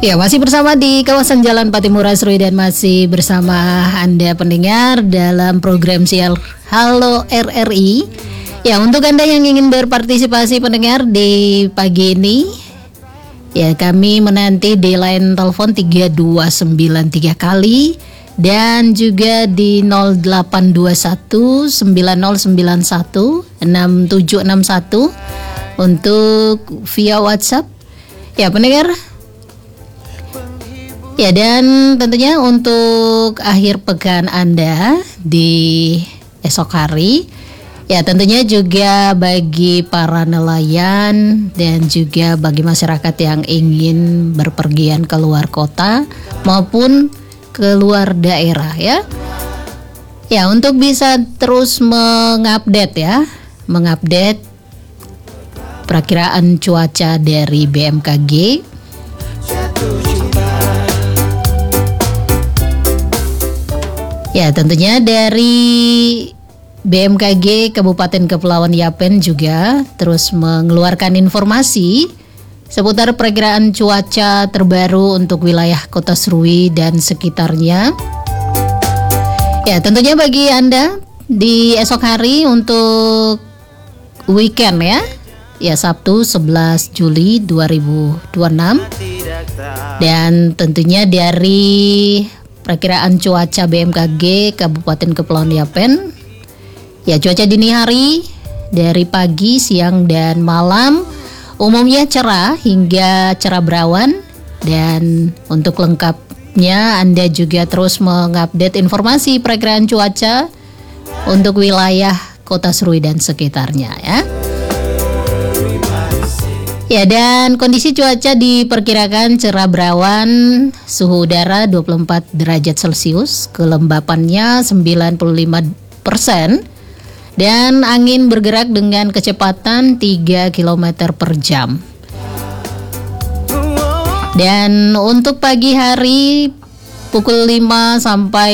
Ya, masih bersama di kawasan Jalan Patimura Serui dan masih bersama Anda pendengar dalam program siar Halo RRI. Ya, untuk Anda yang ingin berpartisipasi pendengar di pagi ini, ya kami menanti di line telepon 3293 kali dan juga di 0821 9091 6761 untuk via WhatsApp. Ya, pendengar. Ya, dan tentunya untuk akhir pekan Anda di esok hari, ya tentunya juga bagi para nelayan dan juga bagi masyarakat yang ingin berpergian keluar kota maupun keluar daerah ya. Ya, untuk bisa terus mengupdate perakiraan cuaca dari BMKG. Ya, tentunya dari BMKG Kabupaten Kepulauan Yapen juga terus mengeluarkan informasi seputar perakiraan cuaca terbaru untuk wilayah Kota Serui dan sekitarnya. Ya, tentunya bagi Anda di esok hari untuk weekend ya. Ya, Sabtu 11 Juli 2026. Dan tentunya dari perakiraan cuaca BMKG Kabupaten Kepulauan Yapen, ya cuaca dini hari dari pagi, siang, dan malam umumnya cerah hingga cerah berawan. Dan untuk lengkapnya Anda juga terus mengupdate informasi perakiraan cuaca untuk wilayah Kota Serui dan sekitarnya ya. Ya, dan kondisi cuaca diperkirakan cerah berawan, suhu udara 24 derajat Celcius, kelembapannya 95%, dan angin bergerak dengan kecepatan 3 km per jam. Dan untuk pagi hari pukul 5 sampai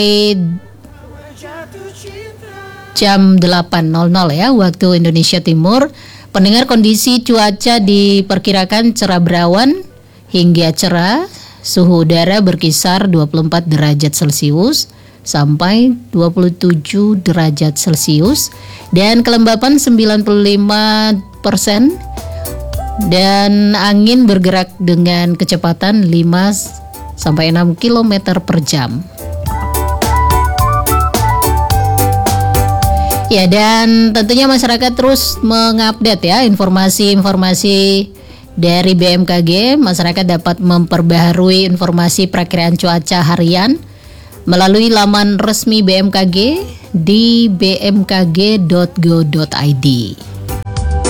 jam 8.00 ya, waktu Indonesia Timur, pendengar kondisi cuaca diperkirakan cerah berawan hingga cerah, suhu udara berkisar 24 derajat Celcius sampai 27 derajat Celcius, dan kelembapan 95%, dan angin bergerak dengan kecepatan 5 sampai 6 km per jam. Ya, dan tentunya masyarakat terus mengupdate ya informasi-informasi dari BMKG. Masyarakat dapat memperbaharui informasi perakiraan cuaca harian melalui laman resmi BMKG di bmkg.go.id.